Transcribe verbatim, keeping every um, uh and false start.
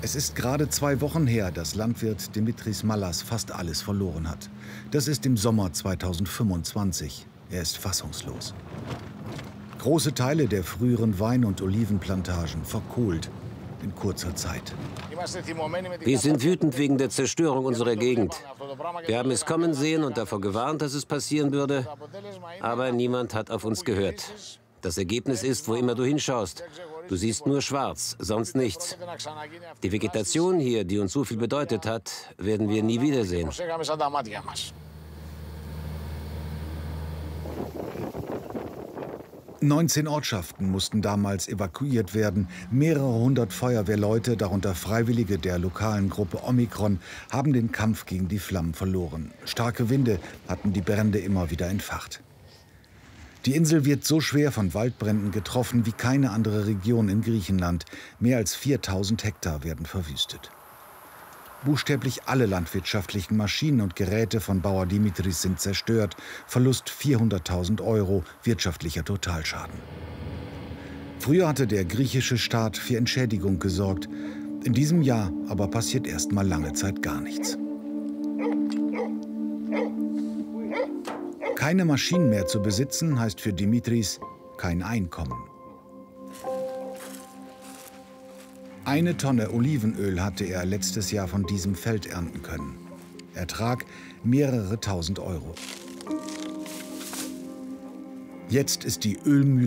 Es ist gerade zwei Wochen her, dass Landwirt Dimitris Mallas fast alles verloren hat. Das ist im Sommer zweitausendfünfundzwanzig. Er ist fassungslos. Große Teile der früheren Wein- und Olivenplantagen verkohlt in kurzer Zeit. Wir sind wütend wegen der Zerstörung unserer Gegend. Wir haben es kommen sehen und davor gewarnt, dass es passieren würde. Aber niemand hat auf uns gehört. Das Ergebnis ist, wo immer du hinschaust. Du siehst nur schwarz, sonst nichts. Die Vegetation hier, die uns so viel bedeutet hat, werden wir nie wiedersehen. neunzehn Ortschaften mussten damals evakuiert werden. Mehrere hundert Feuerwehrleute, darunter Freiwillige der lokalen Gruppe Omikron, haben den Kampf gegen die Flammen verloren. Starke Winde hatten die Brände immer wieder entfacht. Die Insel wird so schwer von Waldbränden getroffen wie keine andere Region in Griechenland. Mehr als viertausend Hektar werden verwüstet. Buchstäblich alle landwirtschaftlichen Maschinen und Geräte von Bauer Dimitris sind zerstört. Verlust vierhunderttausend Euro, wirtschaftlicher Totalschaden. Früher hatte der griechische Staat für Entschädigung gesorgt. In diesem Jahr aber passiert erst mal lange Zeit gar nichts. Keine Maschinen mehr zu besitzen, heißt für Dimitris kein Einkommen. Eine Tonne Olivenöl hatte er letztes Jahr von diesem Feld ernten können. Ertrag mehrere tausend Euro. Jetzt ist die Ölmühle